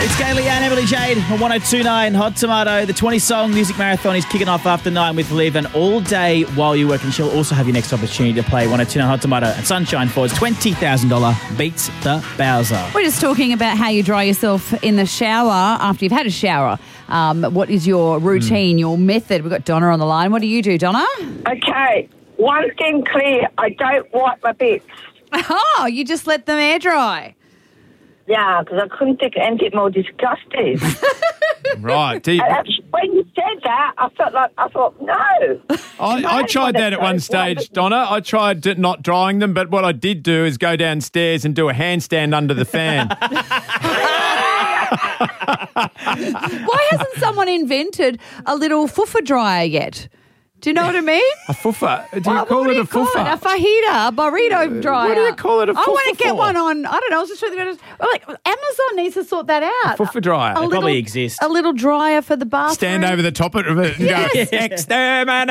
It's Kaylee and Emily Jade on 102.9 Hot Tomato. The 20-song music marathon is kicking off after 9 with Liv, and all day while you work. And she'll also have your next opportunity to play 102.9 Hot Tomato and Sunshine Ford's $20,000 Beats the Bowser. We're just talking about how you dry yourself in the shower after you've had a shower. What is your routine, your method? We've got Donna on the line. What do you do, Donna? Okay, one thing clear, I don't wipe my bits. Oh, you just let them air dry. Yeah, because I couldn't think of anything more disgusting. Right. When you said that, I thought, no. I tried that at one stage, Donna. I tried not drying them, but what I did do is go downstairs and do a handstand under the fan. Why hasn't someone invented a little foofa dryer yet? Do you know what I mean? A foofa? Do you call it a foofa? A fajita, a burrito dryer. What do you call it a foofa I want to get for? one on, I don't know, I was just thinking, Amazon needs to sort that out. A foofa dryer. They probably exist. A little dryer for the bathroom. Stand over the top of it and go, exterminate!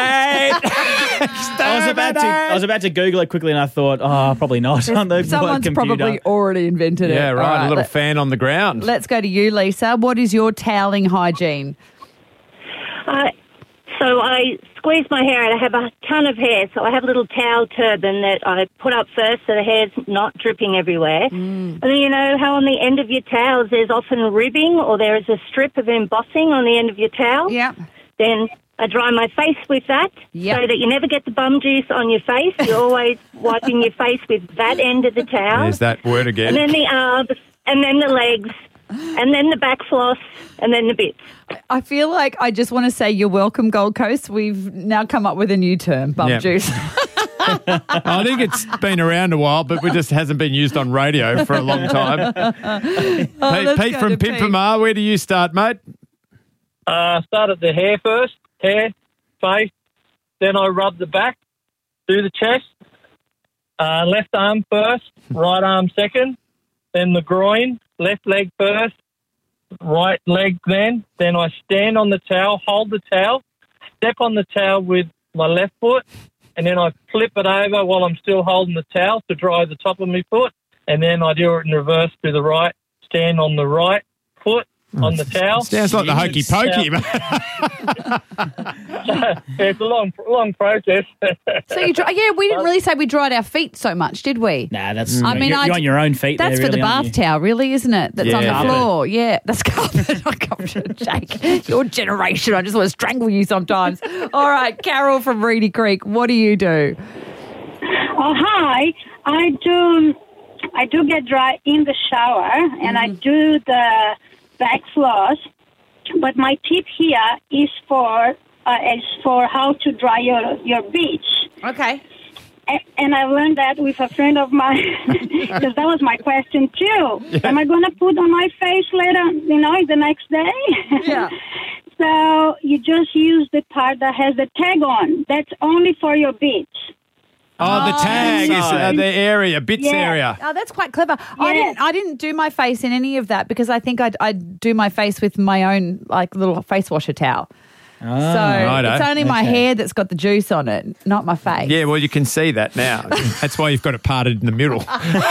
I was about to Google it quickly and I thought, probably not on the Someone's computer. probably already invented it. Yeah, right. All A little fan on the ground. Let's go to you, Lisa. What is your toweling hygiene? So I squeeze my hair and I have a ton of hair. So I have a little towel turban that I put up first so the hair's not dripping everywhere. And then you know how on the end of your towels there's often ribbing or there is a strip of embossing on the end of your towel? Yeah. Then I dry my face with that so that you never get the bum juice on your face. You're always wiping your face with that end of the towel. There's that word again. And then the arms, and then the legs, and then the back floss, and then the bits. I feel like I just want to say you're welcome, Gold Coast. We've now come up with a new term, bum juice. I think it's been around a while, but it just hasn't been used on radio for a long time. Pete from Pimpamar, where do you start, mate? Start at the hair first, hair, face, then I rub the back, do the chest, left arm first, right arm second, then the groin, left leg first, right leg then I stand on the towel, hold the towel, step on the towel with my left foot, and then I flip it over while I'm still holding the towel to dry the top of my foot, and then I do it in reverse to the right, stand on the right foot on the towel. Sounds like the hokey pokey. It's a long process. So we didn't really say we dried our feet so much, did we? Nah, that's. I mean, you're on your own feet. That's there, for really, the aren't bath you? towel, really, isn't it? That's on the carpet. floor. Yeah, that's carpet. I can't Jake. Your generation. I just want to strangle you sometimes. All right, Carol from Reedy Creek. What do you do? Oh, hi. I do get dry in the shower, and I do the back floss. But my tip here is for how to dry your beach. Okay. And I learned that with a friend of mine, because that was my question too. Yeah. Am I going to put on my face later, the next day? Yeah. So you just use the part that has the tag on. That's only for your beach. Oh, the tag is the area, bits area. Oh, that's quite clever. Yes. I didn't do my face in any of that because I think I'd do my face with my own little face washer towel. So it's only my hair that's got the juice on it, not my face. Yeah, well, you can see that now. That's why you've got it parted in the middle.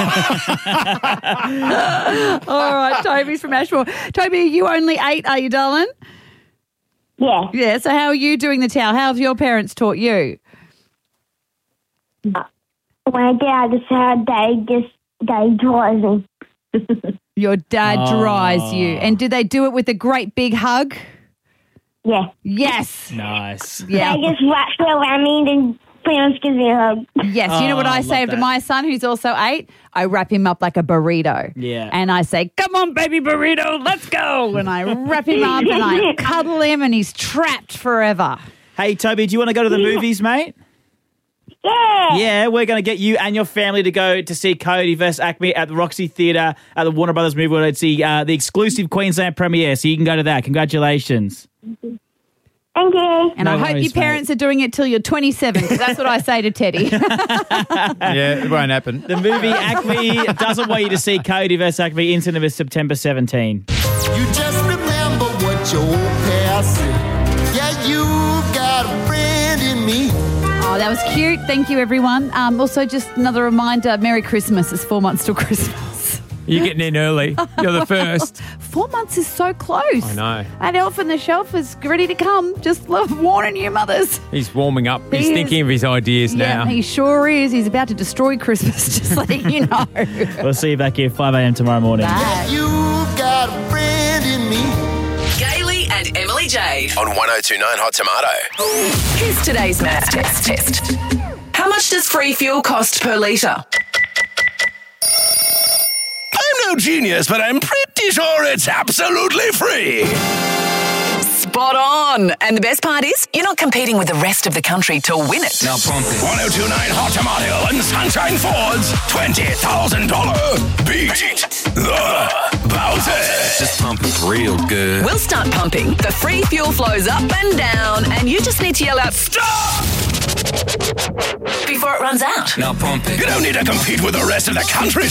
All right, Toby's from Ashmore. Toby, are you only 8, are you, darling? Yeah. Yeah, so how are you doing the towel? How have your parents taught you? When I get out of the shower, they dries me. Your dad dries you. And do they do it with a great big hug? Yeah. Yes. Nice. Yeah. They just wrap it around me and then parents give me a hug. Yes. You know what I say to my son who's also 8? I wrap him up like a burrito. Yeah. And I say, come on, baby burrito, let's go. And I wrap him up and I cuddle him and he's trapped forever. Hey, Toby, do you want to go to the movies, mate? Yeah. Yeah, we're going to get you and your family to go to see Cody vs. Acme at the Roxy Theatre at the Warner Brothers Movie World to see the exclusive Queensland premiere, so you can go to that. Congratulations. Thank you. And I hope your parents are doing it till you're 27, because that's what I say to Teddy. Yeah, it won't happen. The movie Acme doesn't want you to see Cody vs. Acme in cinemas September 17. You just remember what your old past said. Yeah, you got a friend in me. Oh, that was cute. Thank you, everyone. Also, just another reminder, Merry Christmas. It's 4 months till Christmas. You're getting in early. You're the first. 4 months is so close. I know. And Elf on the Shelf is ready to come. Just love warning you, mothers. He's warming up. He's thinking of his ideas now. Yeah, he sure is. He's about to destroy Christmas, just letting you know. We'll see you back here 5 a.m. tomorrow morning. Bye. You got a friend in me. Gaily and Emily Jade On 102.9 Hot Tomato. Here's today's maths test. How much does free fuel cost per litre? I'm no genius, but I'm pretty sure it's absolutely free. Spot on. And the best part is, you're not competing with the rest of the country to win it. Now pump it. 102.9 Hot Tomato and Sunshine Ford's $20,000 Beat the Bowser. Just pump it real good. We'll start pumping. The free fuel flows up and down, and you just need to yell out, "Stop!" before it runs out. Now pump it. You don't need to compete with the rest of the country